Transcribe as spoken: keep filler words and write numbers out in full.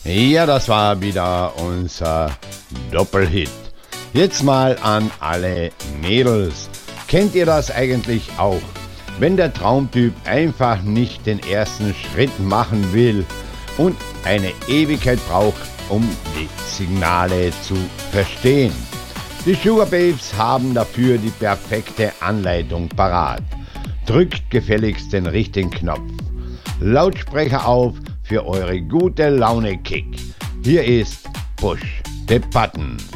Ja, das war wieder unser Doppelhit. Jetzt mal an alle Mädels. Kennt ihr das eigentlich auch? Wenn der Traumtyp einfach nicht den ersten Schritt machen will und eine Ewigkeit braucht, um die Signale zu verstehen. Die Sugar Babes haben dafür die perfekte Anleitung parat. Drückt gefälligst den richtigen Knopf. Lautsprecher auf für eure gute Laune-Kick. Hier ist Push the Button.